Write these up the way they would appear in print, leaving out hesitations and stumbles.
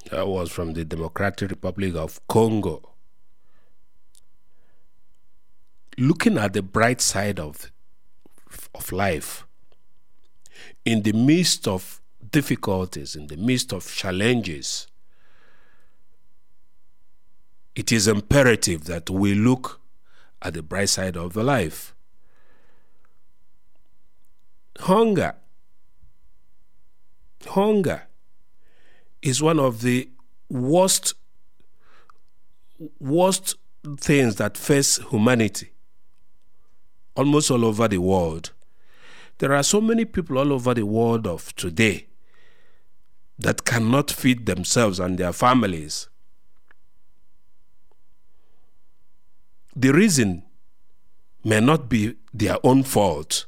That was from the Democratic Republic of Congo. Looking at the bright side of life, in the midst of difficulties, in the midst of challenges, it is imperative that we look at the bright side of the life. Hunger is one of the worst things that face humanity almost all over the world. There are so many people all over the world of today that cannot feed themselves and their families. The reason may not be their own fault.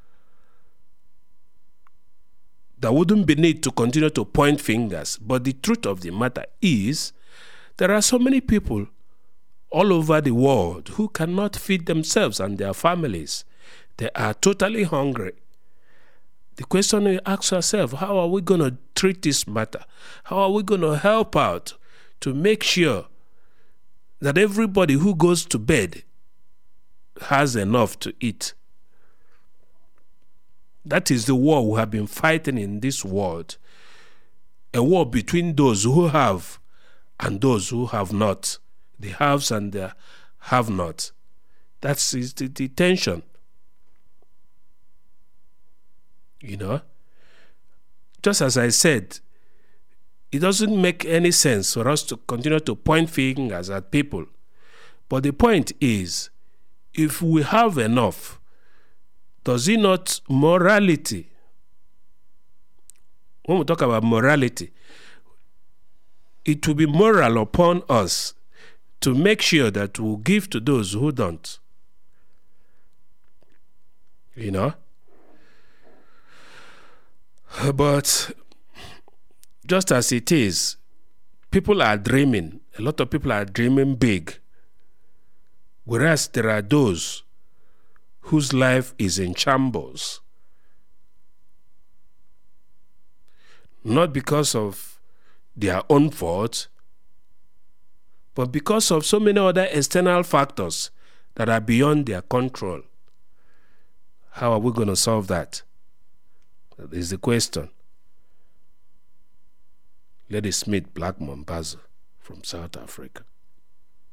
There wouldn't be need to continue to point fingers, but the truth of the matter is there are so many people all over the world who cannot feed themselves and their families. They are totally hungry. The question we ask ourselves, how are we going to treat this matter? How are we going to help out to make sure that everybody who goes to bed has enough to eat? That is the war we have been fighting in this world. A war between those who have and those who have not. The haves and the have-not. That's the tension. You know? Just as I said, it doesn't make any sense for us to continue to point fingers at people. But the point is, if we have enough, does it not morality? When we talk about morality, it will be moral upon us to make sure that we'll give to those who don't. You know? But just as it is, people are dreaming. A lot of people are dreaming big. Whereas there are those whose life is in shambles. Not because of their own fault, but because of so many other external factors that are beyond their control. How are we going to solve that? That is the question. Lady Smith Black Mambazo from South Africa.